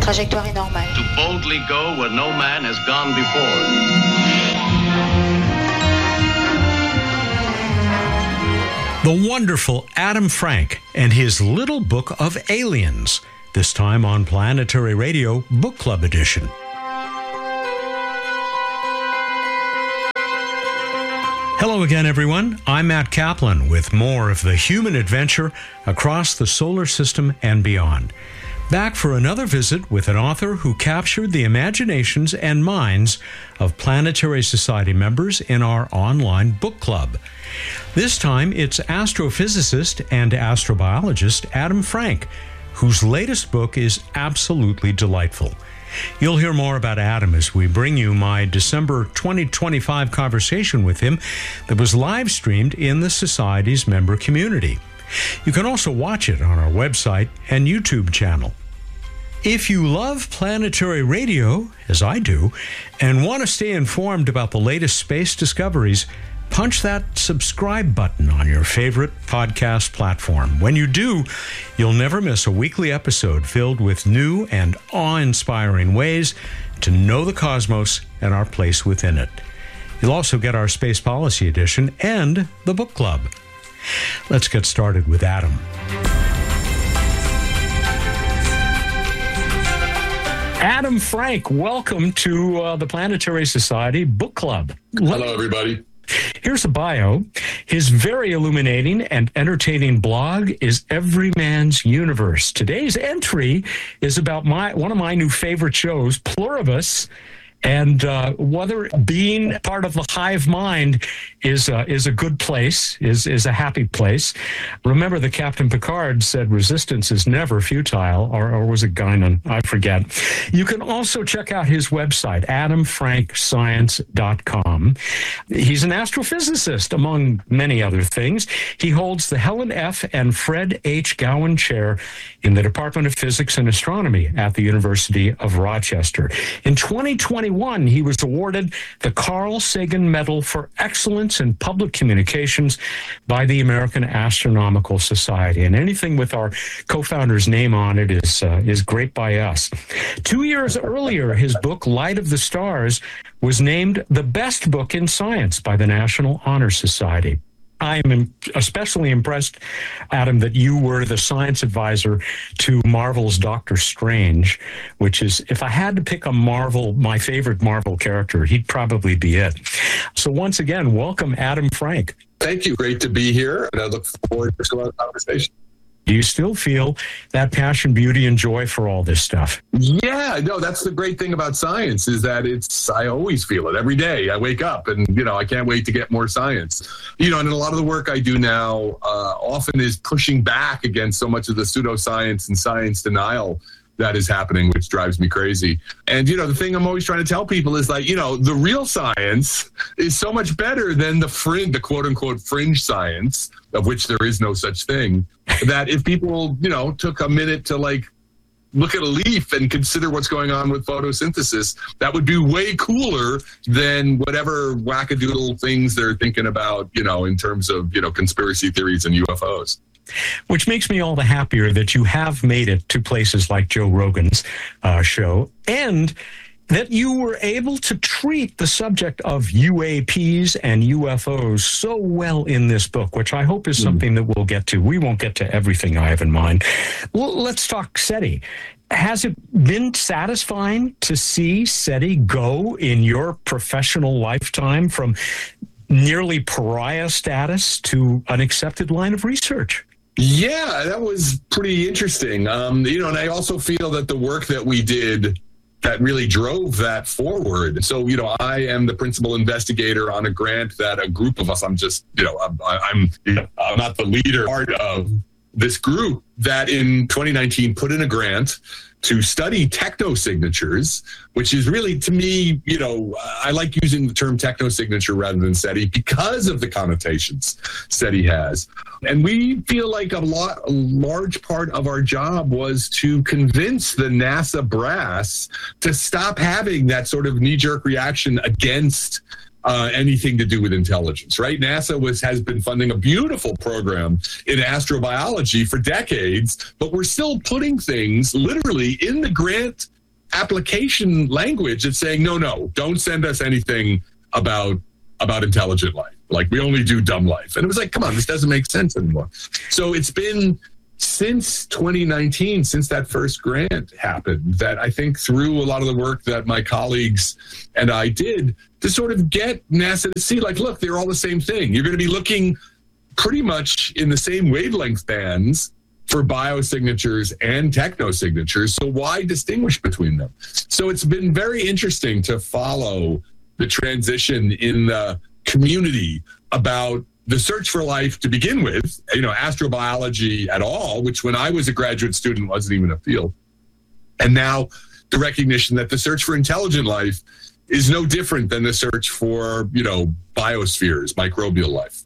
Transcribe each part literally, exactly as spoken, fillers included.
trajectoire est normale. To boldly go where no man has gone before. The wonderful Adam Frank and his little book of aliens, this time on Planetary Radio Book Club Edition. Hello again, everyone. I'm Matt Kaplan with more of the human adventure across the solar system and beyond. Back for another visit with an author who captured the imaginations and minds of Planetary Society members in our online book club. This time, it's astrophysicist and astrobiologist Adam Frank, whose latest book is absolutely delightful. You'll hear more about Adam as we bring you my December twenty twenty-five conversation with him that was live streamed in the Society's member community. You can also watch it on our website and YouTube channel. If you love Planetary Radio, as I do, and want to stay informed about the latest space discoveries, punch that subscribe button on your favorite podcast platform. When you do, you'll never miss a weekly episode filled with new and awe-inspiring ways to know the cosmos and our place within it. You'll also get our Space Policy Edition and the book club. Let's get started with Adam. Adam Frank, welcome to uh, the Planetary Society Book Club. Hello, everybody. Here's a bio. His very illuminating and entertaining blog is Every Man's Universe. Today's entry is about my one of my new favorite shows, Pluribus, and uh, whether being part of the hive mind is uh, is a good place, is is a happy place. Remember that Captain Picard said resistance is never futile, or, or was it Guinan? I forget. You can also check out his website, adam frank science dot com. He's an astrophysicist, among many other things. He holds the Helen F. and Fred H. Gowan Chair in the Department of Physics and Astronomy at the University of Rochester. In twenty twenty-one, he was awarded the Carl Sagan Medal for Excellence in Public Communications by the American Astronomical Society. And anything with our co-founder's name on it is uh, is great by us. Two years earlier, his book, Light of the Stars, was named the best book in science by the National Honor Society. I'm especially impressed, Adam, that you were the science advisor to Marvel's Doctor Strange, which is, if I had to pick a Marvel, my favorite Marvel character, he'd probably be it. So once again, welcome, Adam Frank. Thank you. Great to be here, and I look forward to our conversation. Do you still feel that passion, beauty, and joy for all this stuff? Yeah, no, that's the great thing about science is that it's, I always feel it every day. I wake up and, you know, I can't wait to get more science. You know, and a lot of the work I do now uh, often is pushing back against so much of the pseudoscience and science denial that is happening, which drives me crazy. And, you know, the thing I'm always trying to tell people is like, you know, the real science is so much better than the fringe, the quote unquote fringe science, of which there is no such thing, that if people, you know, took a minute to like look at a leaf and consider what's going on with photosynthesis, that would be way cooler than whatever wackadoodle things they're thinking about, you know, in terms of, you know, conspiracy theories and U F Os. Which makes me all the happier that you have made it to places like Joe Rogan's uh, show, and that you were able to treat the subject of U A Ps and U F Os so well in this book, which I hope is something that we'll get to. We won't get to everything I have in mind. Well, let's talk SETI. Has it been satisfying to see SETI go in your professional lifetime from nearly pariah status to an accepted line of research? Yeah, that was pretty interesting. Um, you know, and I also feel that the work that we did that really drove that forward. So, you know, I am the principal investigator on a grant that a group of us, I'm just, you know, I'm, I'm, you know, I'm not the leader part of this group that in twenty nineteen put in a grant to study technosignatures, which is really, to me, you know, I like using the term technosignature rather than SETI because of the connotations SETI has. And we feel like a lot, a large part of our job was to convince the NASA brass to stop having that sort of knee-jerk reaction against Uh, anything to do with intelligence, right? NASA was has been funding a beautiful program in astrobiology for decades, but we're still putting things literally in the grant application language that's saying, no, no, don't send us anything about about intelligent life. Like, we only do dumb life. And it was like, come on, this doesn't make sense anymore. So it's been since twenty nineteen, since that first grant happened, that I think through a lot of the work that my colleagues and I did to sort of get NASA to see, like, look, they're all the same thing. You're going to be looking pretty much in the same wavelength bands for biosignatures and technosignatures. So why distinguish between them? So it's been very interesting to follow the transition in the community about the search for life to begin with, you know, astrobiology at all, which when I was a graduate student wasn't even a field. And now the recognition that the search for intelligent life is no different than the search for, you know, biospheres, microbial life.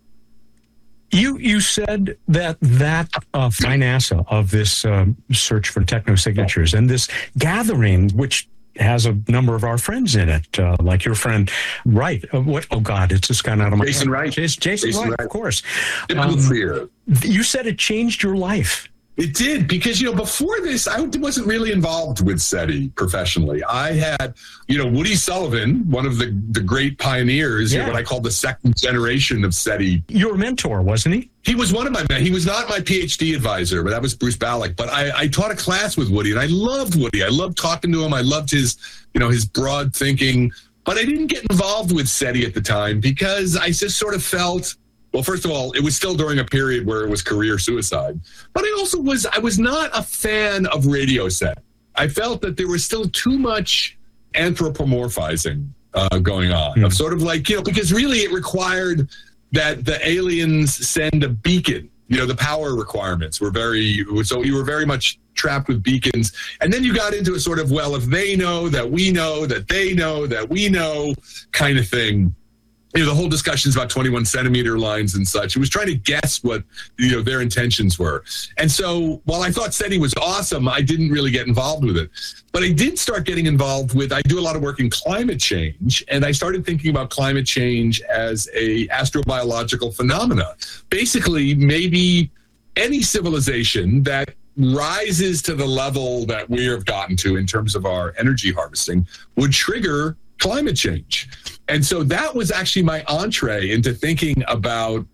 You you said that that uh, FINASA of this um, search for technosignatures and this gathering, which has a number of our friends in it, uh, like your friend Wright. Uh, what? Oh God, it's just gone out of my Jason head. Wright. Jason, Jason, Jason Wright, Wright, of course. Um, you said it changed your life. It did, because, you know, before this, I wasn't really involved with SETI professionally. I had, you know, Woody Sullivan, one of the, the great pioneers, yeah. you know, what I call the second generation of SETI. Your mentor, wasn't he? He was one of my men. He was not my PhD advisor, but that was Bruce Ballack. But I, I taught a class with Woody, and I loved Woody. I loved talking to him. I loved his, you know, his broad thinking. But I didn't get involved with SETI at the time because I just sort of felt, well, first of all, it was still during a period where it was career suicide. But I also was, I was not a fan of Radio Set. I felt that there was still too much anthropomorphizing uh, going on, mm. of sort of like, you know, because really it required that the aliens send a beacon. You know, the power requirements were very, so you were very much trapped with beacons. And then you got into a sort of, well, if they know that we know that they know that we know kind of thing. You know, the whole discussion is about twenty-one centimeter lines and such. It was trying to guess what, you know, their intentions were. And so while I thought SETI was awesome, I didn't really get involved with it. But I did start getting involved with, I do a lot of work in climate change, and I started thinking about climate change as a astrobiological phenomena. Basically, maybe any civilization that rises to the level that we have gotten to in terms of our energy harvesting would trigger climate change. And so that was actually my entree into thinking about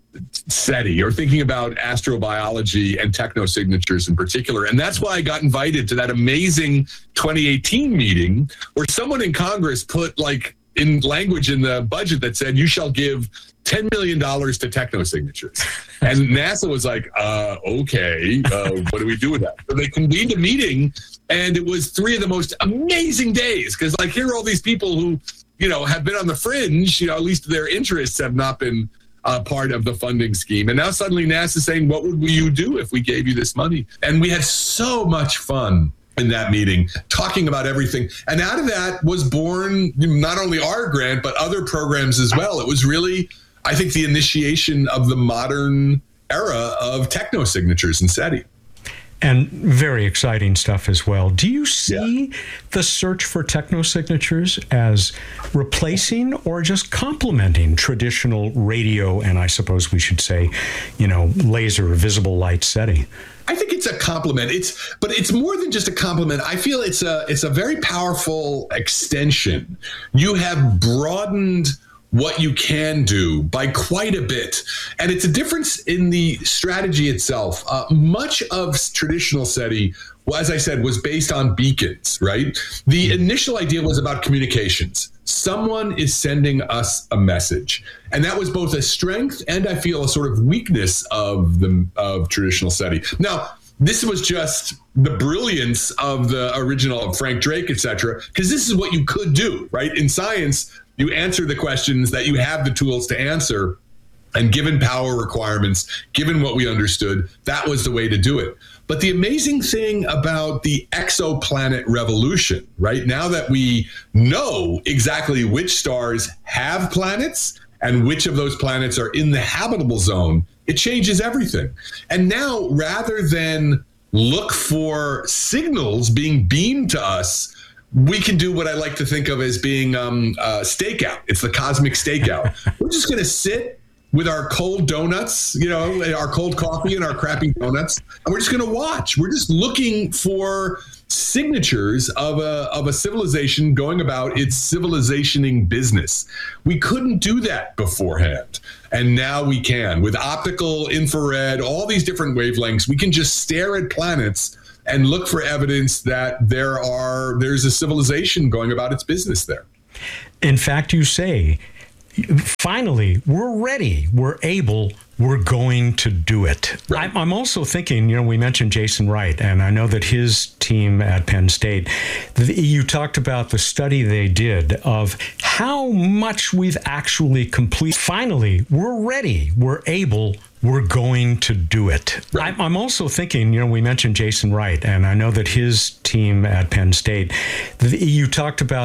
SETI, or thinking about astrobiology and technosignatures in particular. And that's why I got invited to that amazing twenty eighteen meeting where someone in Congress put, like, in language in the budget that said, you shall give ten million dollars to technosignatures. And NASA was like, uh, okay, uh, what do we do with that? So they convened a meeting, and it was three of the most amazing days, because, like, here are all these people who, you know, have been on the fringe, you know, at least their interests have not been uh, part of the funding scheme. And now suddenly NASA's saying, what would you do if we gave you this money? And we had so much fun in that meeting, talking about everything. And out of that was born not only our grant, but other programs as well. It was really, I think, the initiation of the modern era of technosignatures in SETI. And very exciting stuff as well. Do you see yeah. the search for technosignatures as replacing or just complementing traditional radio, and I suppose we should say, you know, laser visible light SETI? I think it's a compliment. It's, but it's more than just a compliment. I feel it's a, it's a very powerful extension. You have broadened what you can do by quite a bit. And it's a difference in the strategy itself. Uh, much of traditional SETI, well, as I said, was based on beacons, right? The initial idea was about communications. Someone is sending us a message. And that was both a strength and, I feel, a sort of weakness of the of traditional SETI. Now, this was just the brilliance of the original Frank Drake, et cetera, because this is what you could do, right? In science, you answer the questions that you have the tools to answer, and given power requirements, given what we understood, that was the way to do it. But the amazing thing about the exoplanet revolution, right, now that we know exactly which stars have planets and which of those planets are in the habitable zone, it changes everything. And now, rather than look for signals being beamed to us, we can do what I like to think of as being um, uh, stakeout. It's the cosmic stakeout. We're just going to sit with our cold donuts, you know, our cold coffee and our crappy donuts. And we're just going to watch. We're just looking for signatures of a of a civilization going about its civilizationing business. We couldn't do that beforehand. And now we can. With optical, infrared, all these different wavelengths, we can just stare at planets and look for evidence that there are there's a civilization going about its business there. In fact, you say, finally, we're ready, we're able, we're going to do it. Right. I'm also thinking, you know, we mentioned Jason Wright, and I know that his team at Penn State, you talked about the study they did of how much we've actually completed. Finally, we're ready, we're able, we're going to do it. Right. I'm also thinking, you know, we mentioned Jason Wright, and I know that his team at Penn State, you talked about